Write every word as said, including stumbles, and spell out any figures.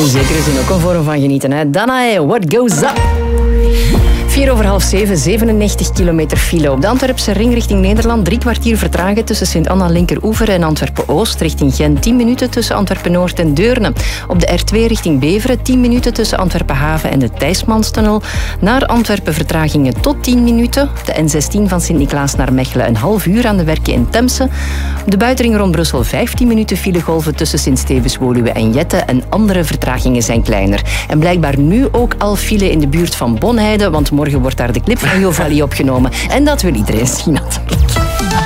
In zekere zin ook een vorm van genieten. Hè? Danae, what goes up? Vier over half zeven, zevenennegentig kilometer file op de Antwerpse ring richting Nederland. Drie kwartier vertragen tussen Sint-Anna Linkeroever en Antwerpen-Oost richting Gent. Tien minuten tussen Antwerpen-Noord en Deurne. Op de R twee richting Beveren. Tien minuten tussen Antwerpen-Haven en de Thijsmanstunnel. Naar Antwerpen vertragingen tot tien minuten. De N zestien van Sint-Niklaas naar Mechelen een half uur aan de werken in Temse. Op de buitenring rond Brussel vijftien minuten filegolven tussen Sint-Stevens, Woluwe en Jette. En andere vertragingen zijn kleiner. En blijkbaar nu ook al file in de buurt van Bonheide, want morgen wordt daar de clip van Jovali opgenomen. En dat wil iedereen zien natuurlijk.